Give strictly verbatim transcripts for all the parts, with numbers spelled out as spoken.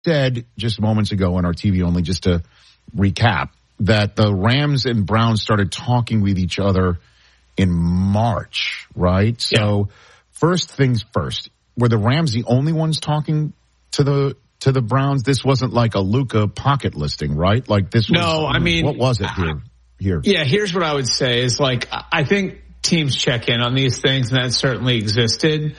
said just moments ago on our T V only, just to recap, that the Rams and Browns started talking with each other in March, right? So yeah. First things first, were the Rams the only ones talking to the to the Browns? This wasn't like a Luka pocket listing, right? Like this was, no, I mean, what was it here? Here. Yeah, here's what I would say is, like, I think teams check in on these things, and that certainly existed.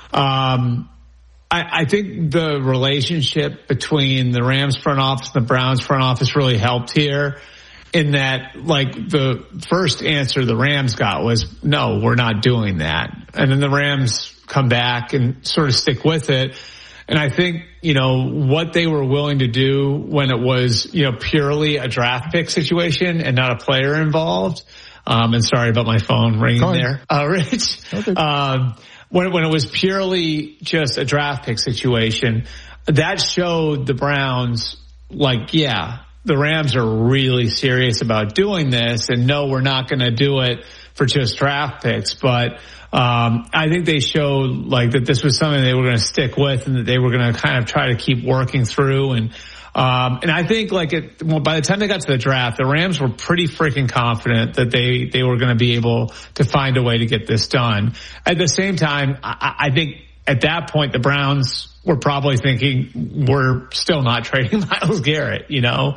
Um, I, I think the relationship between the Rams front office and the Browns front office really helped here, in that, like, the first answer the Rams got was, no, we're not doing that. And then the Rams come back and sort of stick with it. And I think, you know, what they were willing to do when it was, you know, purely a draft pick situation and not a player involved. Um, and sorry about my phone ringing there, uh, Rich. Okay. Um, when, when it was purely just a draft pick situation, that showed the Browns, like, yeah, the Rams are really serious about doing this, and no, we're not going to do it for just draft picks. But um I think they showed, like, that this was something they were going to stick with, and that they were going to kind of try to keep working through. And um and I think, like, it, well, by the time they got to the draft, the Rams were pretty freaking confident that they they were going to be able to find a way to get this done. At the same time, I, I think at that point the Browns were probably thinking, we're still not trading Myles Garrett, you know?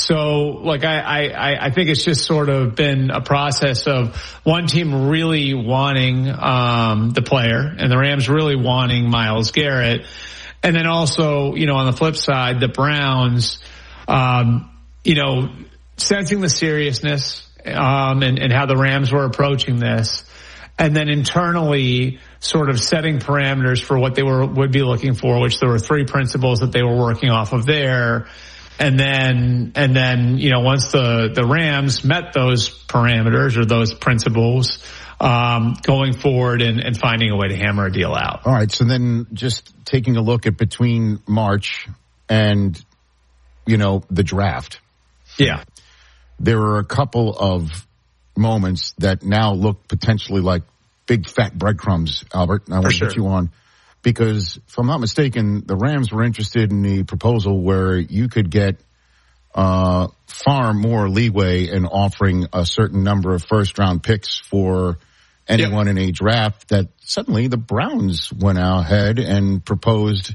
So, like, I, I, I think it's just sort of been a process of one team really wanting, um, the player, and the Rams really wanting Myles Garrett. And then also, you know, on the flip side, the Browns, um, you know, sensing the seriousness, um, and, and how the Rams were approaching this. And then internally sort of setting parameters for what they were would be looking for, which there were three principles that they were working off of there. And then, and then, you know, once the, the Rams met those parameters or those principles, um, going forward and, and finding a way to hammer a deal out. All right. So then just taking a look at between March and, you know, the draft. Yeah. There were a couple of moments that now look potentially like big fat breadcrumbs, Albert. And I want to sure. get you on, because if I'm not mistaken, the Rams were interested in the proposal where you could get uh far more leeway in offering a certain number of first round picks for anyone yep. in a draft. That suddenly the Browns went ahead and proposed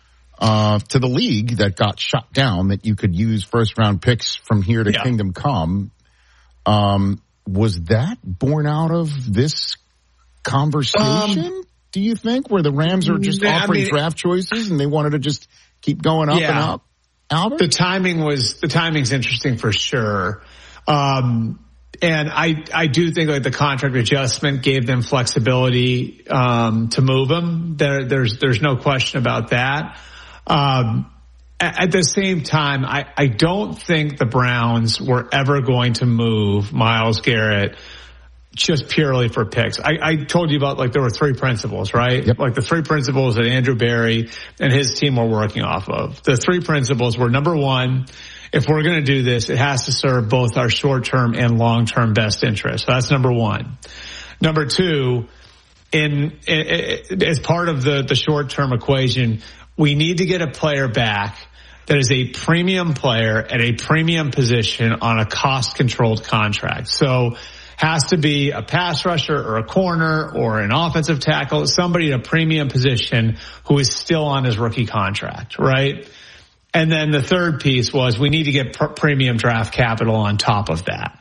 uh to the league that got shut down that you could use first round picks from here to yeah. Kingdom Come. Um, was that born out of this conversation, um, do you think, where the Rams are just yeah, offering I mean, draft choices and they wanted to just keep going up yeah. and up? Albert? The timing was, the timing's interesting for sure. Um, and I, I do think, like, the contract adjustment gave them flexibility, um, to move him. There, there's, there's no question about that. Um, At the same time, I, I don't think the Browns were ever going to move Myles Garrett just purely for picks. I, I told you about, like, there were three principles, right? Yep. Like the three principles that Andrew Berry and his team were working off of. The three principles were, number one, if we're going to do this, it has to serve both our short-term and long-term best interests. So that's number one. Number two, in, in as part of the, the short-term equation, we need to get a player back that is a premium player at a premium position on a cost-controlled contract. So has to be a pass rusher or a corner or an offensive tackle, somebody in a premium position who is still on his rookie contract, right? And then the third piece was we need to get pr- premium draft capital on top of that.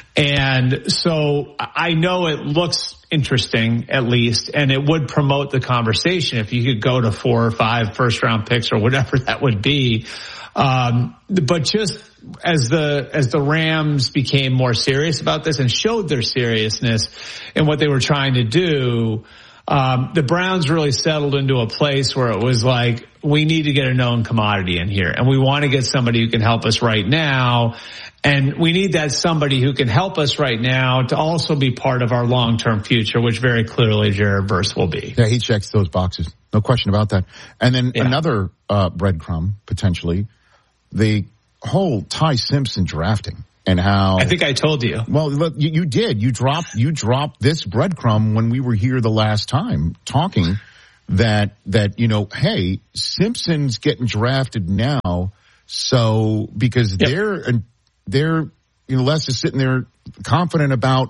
And so I know it looks interesting, at least, and it would promote the conversation if you could go to four or five first round picks or whatever that would be. Um, but just as the, as the Rams became more serious about this and showed their seriousness in what they were trying to do, um, the Browns really settled into a place where it was like, we need to get a known commodity in here, and we want to get somebody who can help us right now. And we need that somebody who can help us right now to also be part of our long-term future, which very clearly Jared Verse will be. Yeah, he checks those boxes. No question about that. And then yeah. another uh, breadcrumb, potentially, the whole Ty Simpson drafting and how... I think I told you. Well, look, you, you did. You dropped, you dropped this breadcrumb when we were here the last time talking that, that, you know, hey, Simpson's getting drafted now. So, because yep. they're, they're, you know, Les is sitting there confident about,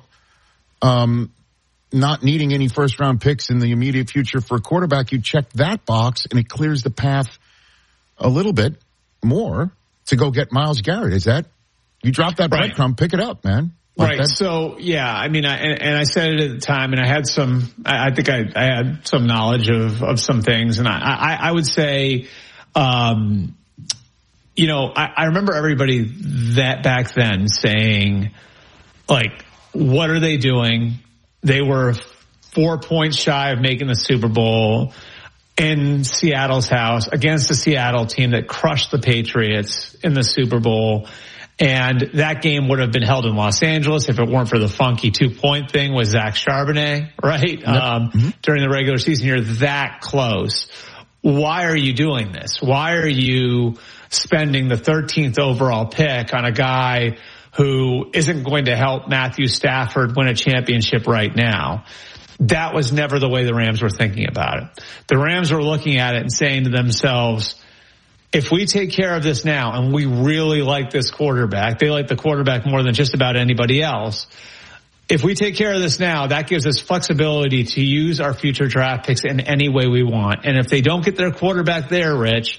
um, not needing any first round picks in the immediate future for a quarterback. You check that box and it clears the path a little bit more to go get Myles Garrett. Is that, you drop that right. breadcrumb, pick it up, man. Like right. That. So, yeah, I mean, I, and, and I said it at the time, and I had some, I, I think I, I had some knowledge of, of some things. And I, I, I would say, um, you know, I, I remember everybody that back then saying, like, what are they doing? They were four points shy of making the Super Bowl in Seattle's house against a Seattle team that crushed the Patriots in the Super Bowl. And that game would have been held in Los Angeles if it weren't for the funky two-point thing with Zach Charbonnet, right? Yep. Um, mm-hmm. During the regular season, you're that close. Why are you doing this? Why are you spending the thirteenth overall pick on a guy who isn't going to help Matthew Stafford win a championship right now? That was never the way the Rams were thinking about it. The Rams were looking at it and saying to themselves, if we take care of this now, and we really like this quarterback, they like the quarterback more than just about anybody else. If we take care of this now, that gives us flexibility to use our future draft picks in any way we want. And if they don't get their quarterback there, Rich,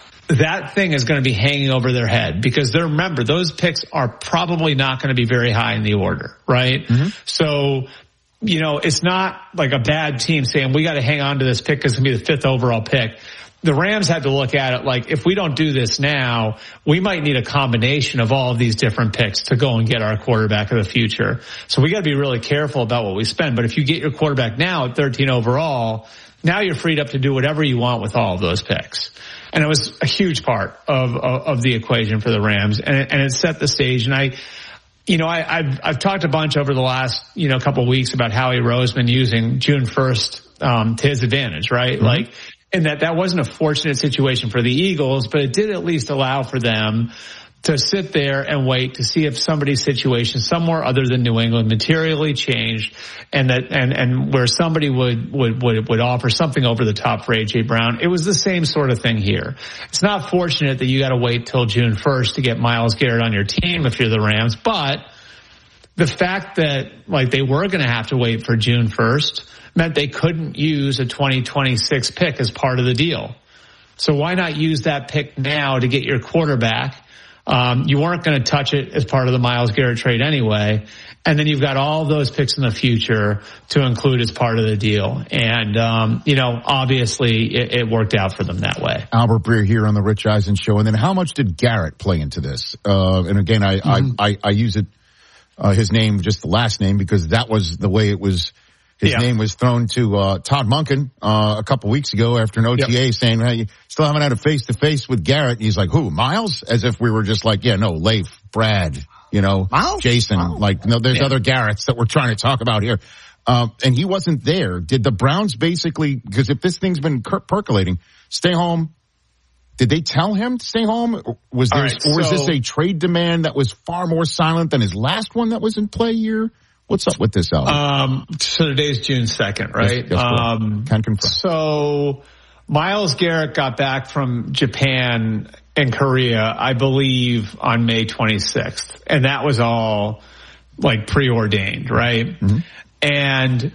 that thing is going to be hanging over their head, because they're, remember, those picks are probably not going to be very high in the order, right? Mm-hmm. So, you know, it's not like a bad team saying we got to hang on to this pick because it's going to be the fifth overall pick. The Rams had to look at it like, if we don't do this now, we might need a combination of all of these different picks to go and get our quarterback of the future. So we got to be really careful about what we spend. But if you get your quarterback now at thirteen overall, now you're freed up to do whatever you want with all of those picks. And it was a huge part of, of, of the equation for the Rams. And it, and it set the stage. And I, you know, I, I've, I've talked a bunch over the last, you know, couple of weeks about Howie Roseman using June first, um, to his advantage, right? Mm-hmm. Like, and that that wasn't a fortunate situation for the Eagles, but it did at least allow for them to sit there and wait to see if somebody's situation somewhere other than New England materially changed, and that and and where somebody would would would would offer something over the top for A J Brown. It was the same sort of thing here. It's not fortunate that you got to wait till June first to get Myles Garrett on your team if you're the Rams, but the fact that like they were going to have to wait for June first meant they couldn't use a twenty twenty-six pick as part of the deal. So why not use that pick now to get your quarterback? Um, you weren't going to touch it as part of the Myles Garrett trade anyway. And then you've got all those picks in the future to include as part of the deal. And, um, you know, obviously it, it worked out for them that way. Albert Breer here on the Rich Eisen Show. And then how much did Garrett play into this? Uh, and again, I, mm-hmm. I, I, I use it, uh, his name, just the last name, because that was the way it was. His yeah. name was thrown to uh Todd Monken uh a couple weeks ago after an O T A yep. saying, hey, you still haven't had a face-to-face with Garrett. And he's like, who, Myles? As if we were just like, yeah, no, Leif, Brad, you know, Miles? Jason. Miles? Like, no, there's yeah. other Garretts that we're trying to talk about here. Um, and he wasn't there. Did the Browns basically, because if this thing's been per- percolating, stay home. Did they tell him to stay home? Was there, right, or was so, this a trade demand that was far more silent than his last one that was in play here? What's up with this, Albert? Um, so today's June second, right? Yes, yes, um, can confirm. So Myles Garrett got back from Japan and Korea, I believe, on May twenty-sixth. And that was all like preordained, right? Mm-hmm. And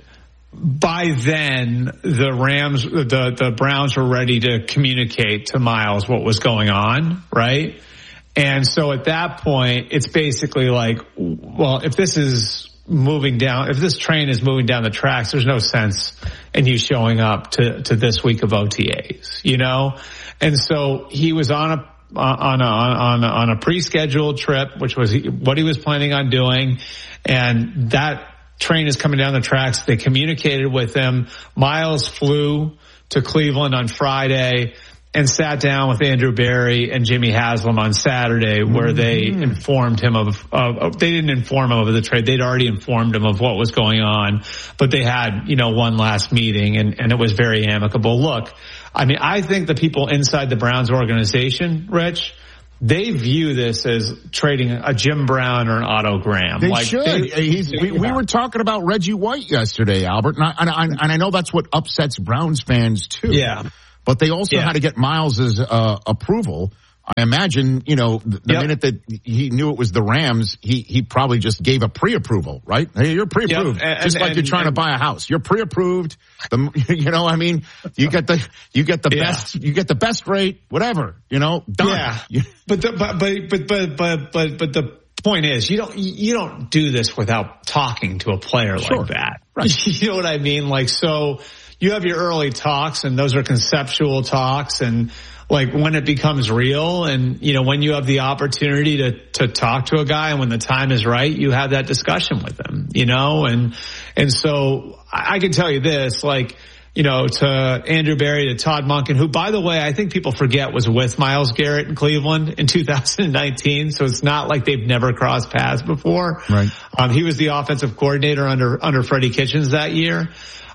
by then, the Rams, the, the Browns were ready to communicate to Myles what was going on, right? And so at that point, it's basically like, well, if this is moving down, if this train is moving down the tracks, there's no sense in you showing up to, to this week of O T As, you know? And so he was on a, on a, on a, on a pre-scheduled trip, which was what he was planning on doing. And that train is coming down the tracks. They communicated with him. Myles flew to Cleveland on Friday and sat down with Andrew Berry and Jimmy Haslam on Saturday, where mm-hmm. they informed him of, of, they didn't inform him of the trade. They'd already informed him of what was going on, but they had, you know, one last meeting, and, and it was very amicable. Look, I mean, I think the people inside the Browns organization, Rich, they view this as trading a Jim Brown or an Otto Graham. They like should. They, He's, we, we were talking about Reggie White yesterday, Albert, and I, and I, and I know that's what upsets Browns fans too. Yeah. But they also yeah. had to get Miles's uh, approval. I imagine, you know, the, the yep. minute that he knew it was the Rams, he, he probably just gave a pre-approval, right? Hey, you're pre-approved. Yep. And, just like and, you're trying and, to buy a house. You're pre-approved. The, you know, I mean, you get the, you get the yeah. best, you get the best rate, whatever, you know, done. Yeah. but, the, but, but, but, but, but, but, but the point is, you don't, you don't do this without talking to a player sure. like that. Right. You know what I mean? Like, so you have your early talks and those are conceptual talks and, like when it becomes real and, you know, when you have the opportunity to, to talk to a guy and when the time is right, you have that discussion with him, you know, and, and so I, I can tell you this, like, you know, to Andrew Berry, to Todd Monken, who, by the way, I think people forget was with Myles Garrett in Cleveland in two thousand nineteen. So it's not like they've never crossed paths before. Right. Um, he was the offensive coordinator under, under Freddie Kitchens that year.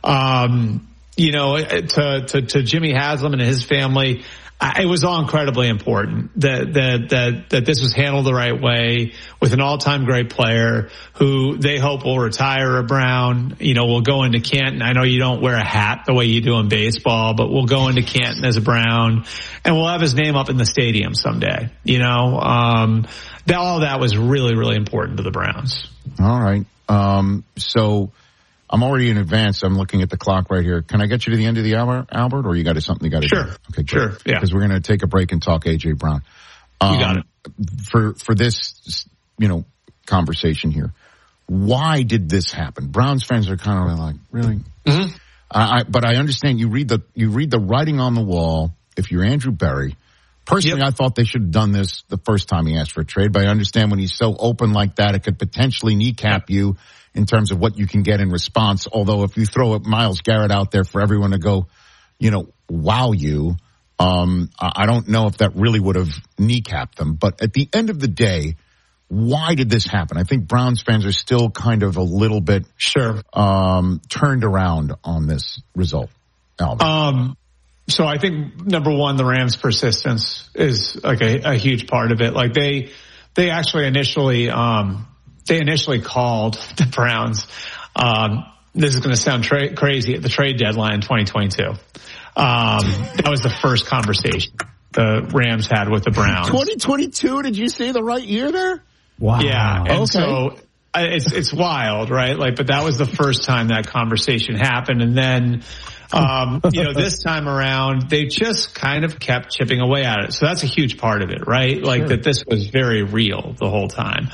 Um, you know, to, to, to Jimmy Haslam and his family, it was all incredibly important that, that, that, that this was handled the right way with an all-time great player who they hope will retire a Brown, you know, will go into Canton. I know you don't wear a hat the way you do in baseball, but we'll go into Canton as a Brown and we'll have his name up in the stadium someday, you know, um, that, all that was really, really important to the Browns. All right. Um, so, I'm already in advance. I'm looking at the clock right here. Can I get you to the end of the hour, Albert, or you got something you got to sure. do? Okay, great. Sure. Yeah. Because we're going to take a break and talk A J Brown. Um, you got it. For, for this, you know, conversation here. Why did this happen? Browns fans are kind of like, really? Mm-hmm. I, I, but I understand you read the, you read the writing on the wall. If you're Andrew Berry, personally, yep. I thought they should have done this the first time he asked for a trade, but I understand when he's so open like that, it could potentially kneecap you in terms of what you can get in response. Although if you throw Myles Garrett out there for everyone to go, you know, wow you, um, I don't know if that really would have kneecapped them. But at the end of the day, why did this happen? I think Browns fans are still kind of a little bit sure um, turned around on this result. Albert. Um, so I think number one, the Rams' persistence is like a, a huge part of it. Like they, they actually initially, um, They initially called the Browns. Um, this is going to sound tra- crazy at the trade deadline in twenty twenty-two. Um, that was the first conversation the Rams had with the Browns. twenty twenty-two? Did you say the right year there? Wow. Yeah. And okay. so it's, it's wild, right? Like, but that was the first time that conversation happened. And then, um, you know, this time around, they just kind of kept chipping away at it. So that's a huge part of it, right? Like sure. that this was very real the whole time.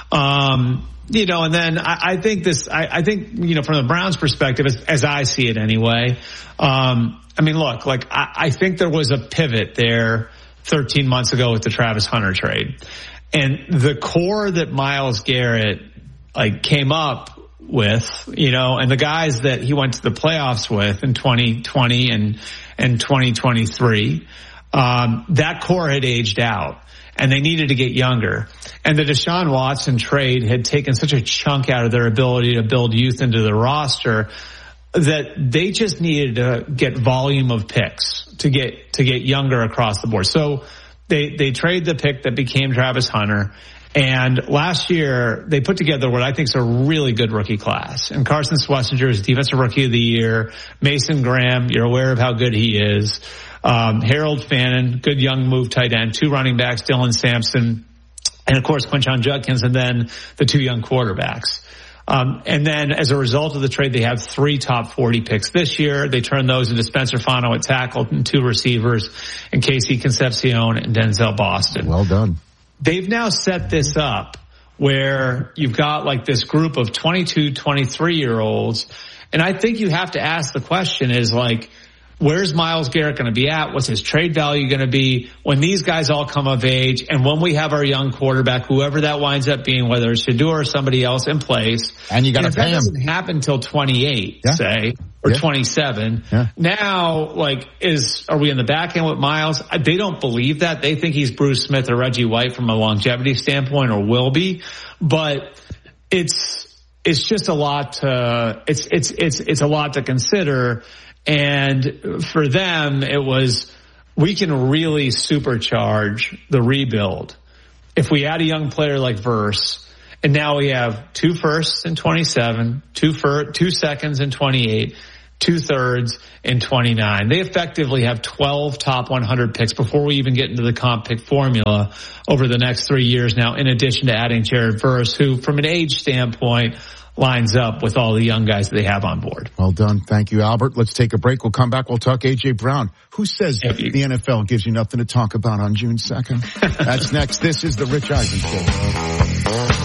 Um, you know, and then I, I think this, I, I think, you know, from the Browns perspective, as, as I see it anyway, um, I mean, look, like I, I think there was a pivot there thirteen months ago with the Travis Hunter trade. And the core that Myles Garrett, like, came up with, you know, and the guys that he went to the playoffs with in twenty twenty and, and twenty twenty-three, um, that core had aged out. And they needed to get younger. And the Deshaun Watson trade had taken such a chunk out of their ability to build youth into the roster that they just needed to get volume of picks to get, to get younger across the board. So they, they trade the pick that became Travis Hunter. And last year they put together what I think is a really good rookie class. And Carson Schlesinger is defensive rookie of the year. Mason Graham, you're aware of how good he is. Um, Harold Fannin, good young move tight end, two running backs, Dylan Sampson, and of course Quinshon Judkins, and then the two young quarterbacks. Um, and then as a result of the trade, they have three top forty picks this year. They turn those into Spencer Fano at tackle and two receivers, and Casey Concepcion and Denzel Boston. Well done. They've now set this up where you've got like this group of twenty-two, twenty-three year olds. And I think you have to ask the question is like, where's Myles Garrett going to be at? What's his trade value going to be when these guys all come of age? And when we have our young quarterback, whoever that winds up being, whether it's Shedeur or somebody else in place. And you got to pay him. That doesn't happen until twenty-eight, yeah. say, or yeah. twenty-seven. Yeah. Now, like, is, are we in the back end with Myles? They don't believe that. They think he's Bruce Smith or Reggie White from a longevity standpoint, or will be. But it's, it's just a lot to, it's, it's, it's, it's a lot to consider. And for them, it was, we can really supercharge the rebuild if we add a young player like Verse. And now we have two firsts in twenty-seven, two fir- two seconds in twenty-eight, two thirds in twenty-nine. They effectively have twelve top one hundred picks before we even get into the comp pick formula over the next three years now, in addition to adding Jared Verse, who from an age standpoint lines up with all the young guys that they have on board. Well done. Thank you, Albert. Let's take a break. We'll come back. We'll talk A J Brown. Who says yeah, you, the N F L gives you nothing to talk about on June second? That's next. This is the Rich Eisen Show.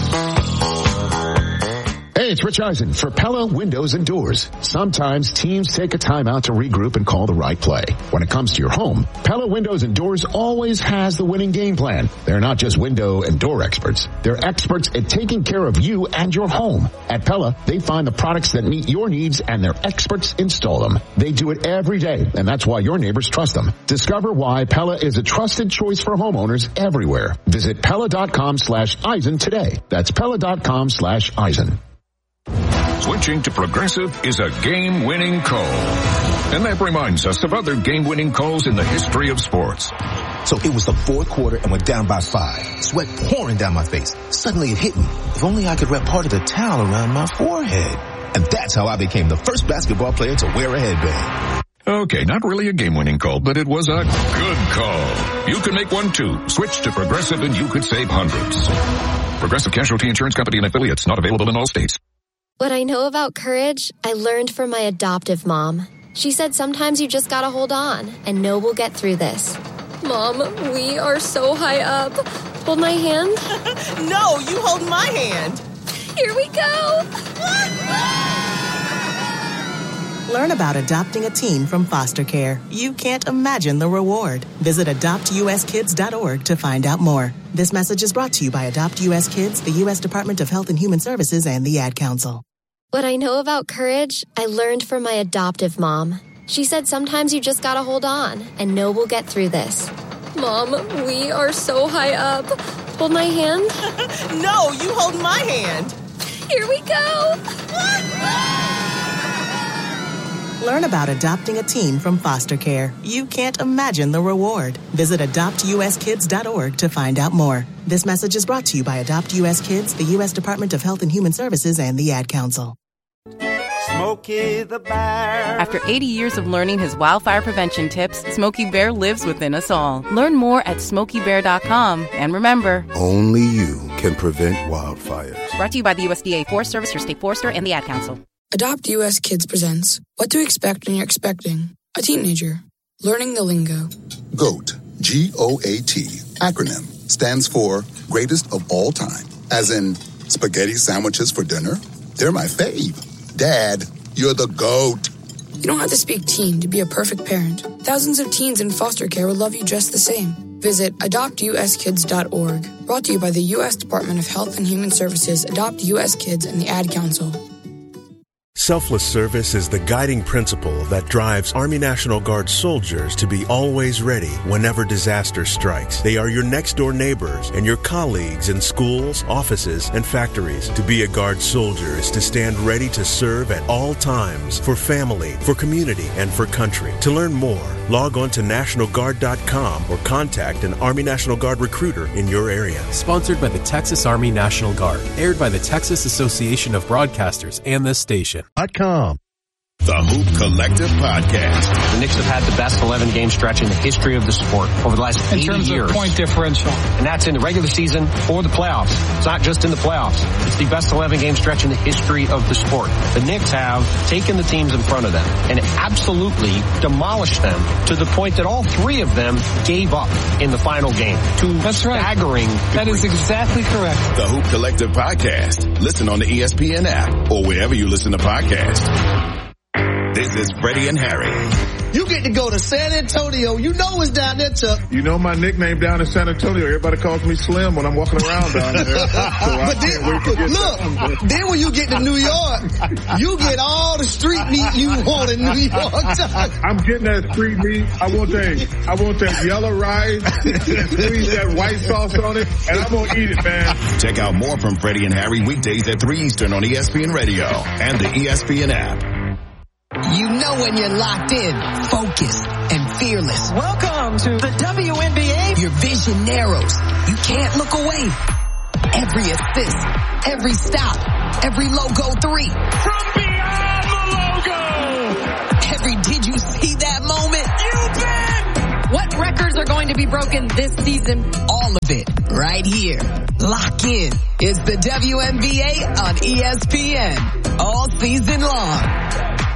Hey, it's Rich Eisen for Pella Windows and Doors. Sometimes teams take a time out to regroup and call the right play. When it comes to your home, Pella Windows and Doors always has the winning game plan. They're not just window and door experts. They're experts at taking care of you and your home. At Pella, they find the products that meet your needs and their experts install them. They do it every day, and that's why your neighbors trust them. Discover why Pella is a trusted choice for homeowners everywhere. Visit Pella.com slash Eisen today. That's Pella.com slash Eisen. Switching to Progressive is a game-winning call. And that reminds us of other game-winning calls in the history of sports. So it was the fourth quarter and we're down by five. Sweat pouring down my face. Suddenly it hit me. If only I could wrap part of the towel around my forehead. And that's how I became the first basketball player to wear a headband. Okay, not really a game-winning call, but it was a good call. You can make one too. Switch to Progressive and you could save hundreds. Progressive Casualty Insurance Company and affiliates, not available in all states. What I know about courage, I learned from my adoptive mom. She said sometimes you just gotta hold on and know we'll get through this. Mom, we are so high up. Hold my hand. No, you hold my hand. Here we go. Learn about adopting a teen from foster care. You can't imagine the reward. Visit adopt u s kids dot org to find out more. This message is brought to you by Adopt U S Kids, the U S Department of Health and Human Services, and the Ad Council. What I know about courage, I learned from my adoptive mom. She said sometimes you just gotta hold on and know we'll get through this. Mom, we are so high up. Hold my hand. No, you hold my hand. Here we go. Learn about adopting a teen from foster care. You can't imagine the reward. Visit adopt u s kids dot org to find out more. This message is brought to you by Adopt U S Kids, the U S Department of Health and Human Services, and the Ad Council. Smokey the Bear. After eighty years of learning his wildfire prevention tips, Smokey Bear lives within us all. Learn more at smokey bear dot com. And remember, only you can prevent wildfires. Brought to you by the U S D A Forest Service, your state forester, and the Ad Council. Adopt U S Kids presents What to Expect When You're Expecting a Teenager. Learning the Lingo. GOAT, G O A T, acronym, stands for Greatest of All Time. As in, spaghetti sandwiches for dinner? They're my fave. Dad, you're the GOAT. You don't have to speak teen to be a perfect parent. Thousands of teens in foster care will love you just the same. Visit adopt u s kids dot org. Brought to you by the U S Department of Health and Human Services, Adopt U S Kids, and the Ad Council. Selfless service is the guiding principle that drives Army National Guard soldiers to be always ready whenever disaster strikes. They are your next-door neighbors and your colleagues in schools, offices, and factories. To be a Guard soldier is to stand ready to serve at all times for family, for community, and for country. To learn more, log on to national guard dot com or contact an Army National Guard recruiter in your area. Sponsored by the Texas Army National Guard. Aired by the Texas Association of Broadcasters and this station. .com. The Hoop Collective Podcast. The Knicks have had the best eleven-game stretch in the history of the sport over the last eighty years. In terms of point differential. And that's in the regular season or the playoffs. It's not just in the playoffs. It's the best eleven-game stretch in the history of the sport. The Knicks have taken the teams in front of them and absolutely demolished them to the point that all three of them gave up in the final game. To that's staggering right. That is exactly correct. The Hoop Collective Podcast. Listen on the E S P N app or wherever you listen to podcasts. This is Freddie and Harry. You get to go to San Antonio. You know it's down there, Chuck. You know my nickname down in San Antonio. Everybody calls me Slim when I'm walking around down there. So but then, look, then when you get to New York, you get all the street meat you want in New York, Chuck. I'm getting that street meat. I want that, I want that yellow rice, squeeze that white sauce on it, and I'm going to eat it, man. Check out more from Freddie and Harry weekdays at three Eastern on E S P N Radio and the E S P N app. You know when you're locked in, focused, and fearless. Welcome to the W N B A. Your vision narrows. You can't look away. Every assist, every stop, every logo three. From beyond the logo. Every did you see that moment? You bet. What records are going to be broken this season? All of it right here. Lock in. It's the W N B A on E S P N all season long.